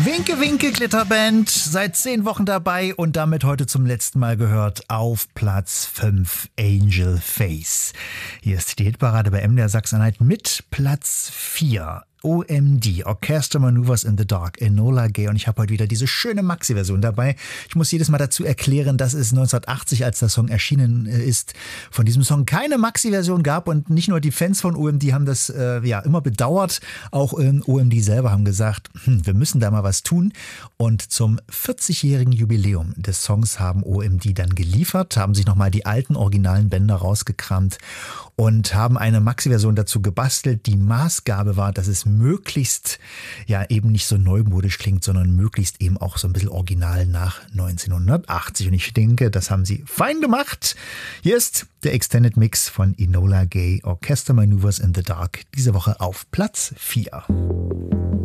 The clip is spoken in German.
Winke, winke, Glitterband, seit 10 Wochen dabei und damit heute zum letzten Mal gehört auf Platz 5 Angel Face. Hier ist die Hitparade bei MDR Sachsen-Anhalt mit Platz 4. OMD, Orchestra Maneuvers in the Dark, Enola Gay. Und ich habe heute wieder diese schöne Maxi-Version dabei. Ich muss jedes Mal dazu erklären, dass es 1980, als der Song erschienen ist, von diesem Song keine Maxi-Version gab. Und nicht nur die Fans von OMD haben das immer bedauert. Auch OMD selber haben gesagt, wir müssen da mal was tun. Und zum 40-jährigen Jubiläum des Songs haben OMD dann geliefert, haben sich nochmal die alten originalen Bänder rausgekramt und haben eine Maxi-Version dazu gebastelt. Die Maßgabe war, dass es möglichst eben nicht so neumodisch klingt, sondern möglichst eben auch so ein bisschen original nach 1980. Und ich denke, das haben sie fein gemacht. Hier ist der Extended Mix von Enola Gay, Orchestra Maneuvers in the Dark, diese Woche auf Platz 4.